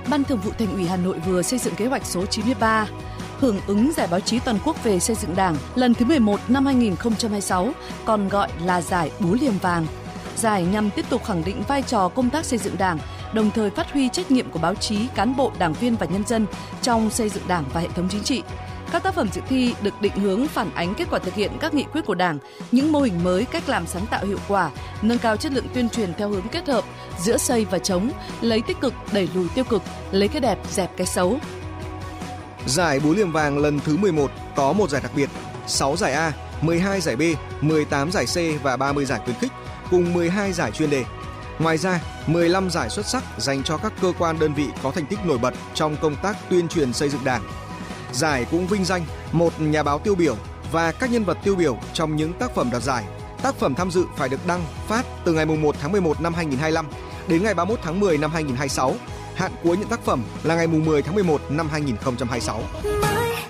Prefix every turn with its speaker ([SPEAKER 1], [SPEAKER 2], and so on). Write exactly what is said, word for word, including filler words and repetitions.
[SPEAKER 1] Ban Thường vụ Thành ủy Hà Nội vừa xây dựng kế hoạch số chín mươi ba hưởng ứng Giải báo chí toàn quốc về xây dựng Đảng lần thứ mười một năm hai nghìn không trăm hai mươi sáu, còn gọi là Giải Búa Liềm Vàng. Giải nhằm tiếp tục khẳng định vai trò công tác xây dựng Đảng, đồng thời phát huy trách nhiệm của báo chí, cán bộ, đảng viên và nhân dân trong xây dựng Đảng và hệ thống chính trị. Các tác phẩm dự thi được định hướng phản ánh kết quả thực hiện các nghị quyết của Đảng, những mô hình mới, cách làm sáng tạo hiệu quả, nâng cao chất lượng tuyên truyền theo hướng kết hợp giữa xây và chống, lấy tích cực đẩy lùi tiêu cực, lấy cái đẹp dẹp cái xấu.
[SPEAKER 2] Giải Búa Liềm Vàng lần thứ mười một có một giải đặc biệt, sáu giải A, mười hai giải B, mười tám giải C và ba mươi giải khuyến khích, cùng mười hai giải chuyên đề. Ngoài ra, mười lăm giải xuất sắc dành cho các cơ quan đơn vị có thành tích nổi bật trong công tác tuyên truyền xây dựng Đảng. Giải cũng vinh danh một nhà báo tiêu biểu và các nhân vật tiêu biểu trong những tác phẩm đoạt giải. Tác phẩm tham dự phải được đăng, phát từ ngày mùng một tháng mười một năm hai nghìn không trăm hai mươi lăm đến ngày ba mươi mốt tháng mười năm hai nghìn không trăm hai mươi sáu. Hạn cuối những tác phẩm là ngày mùng mười tháng mười một năm hai nghìn không trăm hai mươi sáu.